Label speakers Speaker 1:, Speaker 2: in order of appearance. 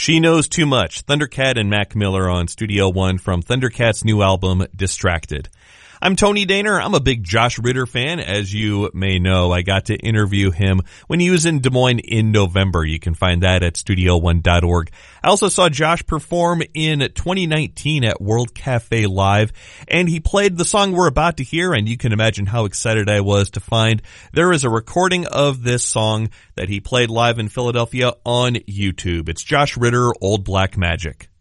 Speaker 1: She Knows Too Much, Thundercat and Mac Miller on Studio One from Thundercat's new album, Distracted. I'm Tony Daner. I'm a big Josh Ritter fan. As you may know, I got to interview him when he was in Des Moines in November. You can find that at studio1.org. I also saw Josh perform in 2019 at World Cafe Live, and he played the song we're about to hear, and you can imagine how excited I was to find there is a recording of this song that he played live in Philadelphia on YouTube. It's Josh Ritter, Old Black Magic.